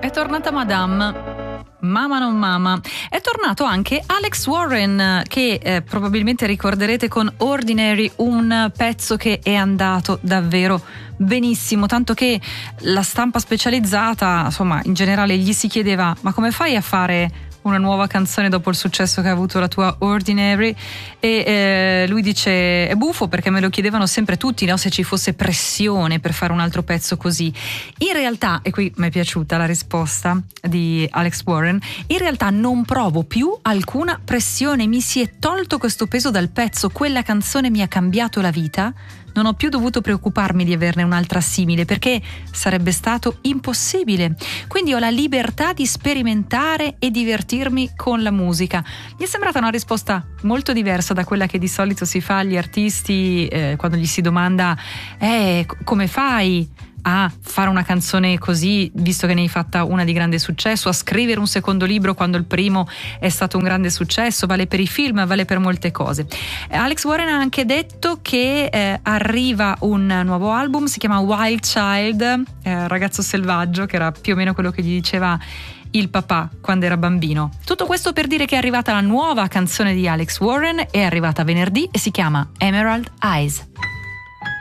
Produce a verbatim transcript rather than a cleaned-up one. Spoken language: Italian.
È tornata Madame. Mama non mama. È tornato anche Alex Warren, che eh, probabilmente ricorderete con Ordinary, un pezzo che è andato davvero benissimo, tanto che la stampa specializzata, insomma, in generale gli si chiedeva: ma come fai a fare una nuova canzone dopo il successo che ha avuto la tua Ordinary? E eh, lui dice: è buffo, perché me lo chiedevano sempre tutti, no? Se ci fosse pressione per fare un altro pezzo così. In realtà, e qui mi è piaciuta la risposta di Alex Warren, in realtà non provo più alcuna pressione, mi si è tolto questo peso dal pezzo, quella canzone mi ha cambiato la vita. Non ho più dovuto preoccuparmi di averne un'altra simile, perché sarebbe stato impossibile. Quindi ho la libertà di sperimentare e divertirmi con la musica. Mi è sembrata una risposta molto diversa da quella che di solito si fa agli artisti eh, quando gli si domanda eh, come fai a fare una canzone così, visto che ne hai fatta una di grande successo, a scrivere un secondo libro quando il primo è stato un grande successo. Vale per i film, vale per molte cose. Alex Warren ha anche detto che eh, arriva un nuovo album, si chiama Wild Child, eh, ragazzo selvaggio, che era più o meno quello che gli diceva il papà quando era bambino. Tutto questo per dire che è arrivata la nuova canzone di Alex Warren, è arrivata venerdì e si chiama Emerald Eyes.